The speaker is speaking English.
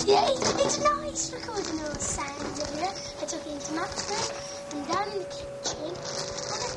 Yeah, it's nice recording all the sounds of it. I took it into Max's room and down in the kitchen. And